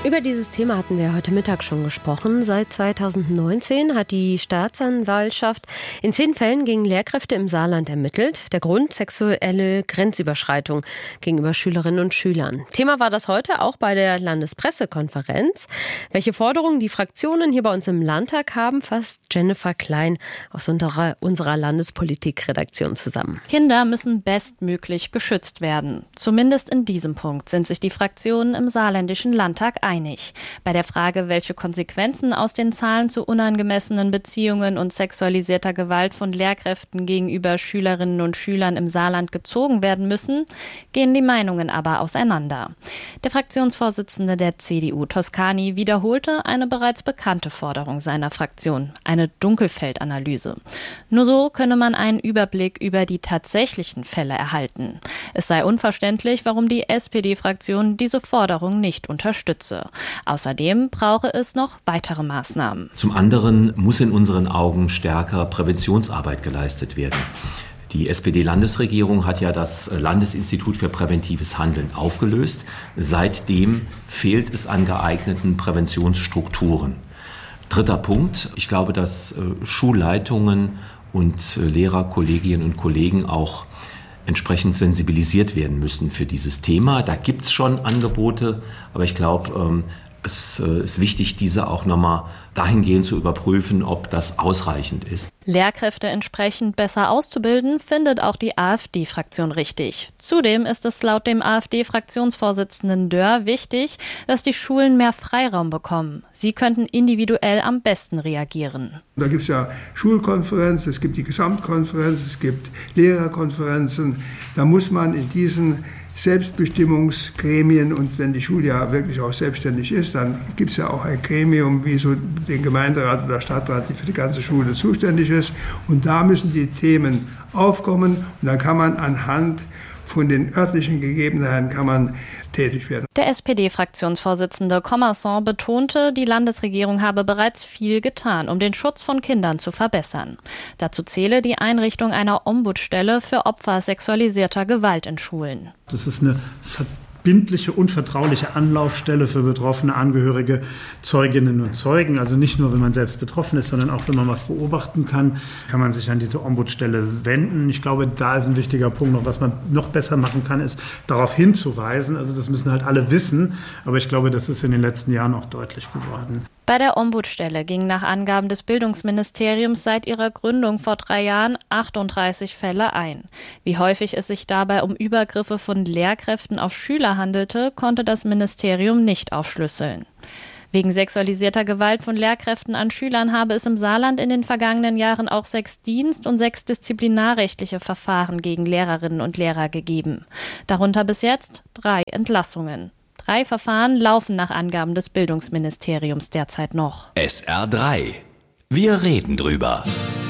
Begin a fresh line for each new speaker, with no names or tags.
Über dieses Thema hatten wir heute Mittag schon gesprochen. Seit 2019 hat die Staatsanwaltschaft in 10 Fällen gegen Lehrkräfte im Saarland ermittelt. Der Grund: sexuelle Grenzüberschreitung gegenüber Schülerinnen und Schülern. Thema war das heute auch bei der Landespressekonferenz. Welche Forderungen die Fraktionen hier bei uns im Landtag haben, fasst Jennifer Klein aus unserer Landespolitikredaktion zusammen.
Kinder müssen bestmöglich geschützt werden. Zumindest in diesem Punkt sind sich die Fraktionen im saarländischen Landtag einig. Bei der Frage, welche Konsequenzen aus den Zahlen zu unangemessenen Beziehungen und sexualisierter Gewalt von Lehrkräften gegenüber Schülerinnen und Schülern im Saarland gezogen werden müssen, gehen die Meinungen aber auseinander. Der Fraktionsvorsitzende der CDU, Toscani, wiederholte eine bereits bekannte Forderung seiner Fraktion, eine Dunkelfeldanalyse. Nur so könne man einen Überblick über die tatsächlichen Fälle erhalten. Es sei unverständlich, warum die SPD-Fraktion diese Forderung nicht unterstütze. Außerdem brauche es noch weitere Maßnahmen.
Zum anderen muss in unseren Augen stärker Präventionsarbeit geleistet werden. Die SPD-Landesregierung hat ja das Landesinstitut für präventives Handeln aufgelöst. Seitdem fehlt es an geeigneten Präventionsstrukturen. Dritter Punkt: Ich glaube, dass Schulleitungen und Lehrer, Kolleginnen und Kollegen auch entsprechend sensibilisiert werden müssen für dieses Thema. Da gibt es schon Angebote, aber ich glaube, es ist wichtig, diese auch nochmal dahingehend zu überprüfen, ob das ausreichend ist.
Lehrkräfte entsprechend besser auszubilden, findet auch die AfD-Fraktion richtig. Zudem ist es laut dem AfD-Fraktionsvorsitzenden Dörr wichtig, dass die Schulen mehr Freiraum bekommen. Sie könnten individuell am besten reagieren.
Da gibt es ja Schulkonferenz, es gibt die Gesamtkonferenz, es gibt Lehrerkonferenzen. Da muss man in diesen Selbstbestimmungsgremien, und wenn die Schule ja wirklich auch selbstständig ist, dann gibt es ja auch ein Gremium wie so den Gemeinderat oder Stadtrat, die für die ganze Schule zuständig ist. Und da müssen die Themen aufkommen und dann kann man anhand von den örtlichen Gegebenheiten tätig werden.
Der SPD-Fraktionsvorsitzende Commerçon betonte, die Landesregierung habe bereits viel getan, um den Schutz von Kindern zu verbessern. Dazu zähle die Einrichtung einer Ombudsstelle für Opfer sexualisierter Gewalt in Schulen.
Das ist eine verbindliche und vertrauliche Anlaufstelle für betroffene Angehörige, Zeuginnen und Zeugen. Also nicht nur, wenn man selbst betroffen ist, sondern auch, wenn man was beobachten kann, kann man sich an diese Ombudsstelle wenden. Ich glaube, da ist ein wichtiger Punkt noch, was man noch besser machen kann, ist darauf hinzuweisen. Also das müssen halt alle wissen, aber ich glaube, das ist in den letzten Jahren auch deutlich geworden.
Bei der Ombudsstelle gingen nach Angaben des Bildungsministeriums seit ihrer Gründung vor 3 Jahren 38 Fälle ein. Wie häufig es sich dabei um Übergriffe von Lehrkräften auf Schüler handelte, konnte das Ministerium nicht aufschlüsseln. Wegen sexualisierter Gewalt von Lehrkräften an Schülern habe es im Saarland in den vergangenen Jahren auch 6 Dienst- und 6 disziplinarrechtliche Verfahren gegen Lehrerinnen und Lehrer gegeben. Darunter bis jetzt 3 Entlassungen. 3 Verfahren laufen nach Angaben des Bildungsministeriums derzeit noch.
SR3. Wir reden drüber.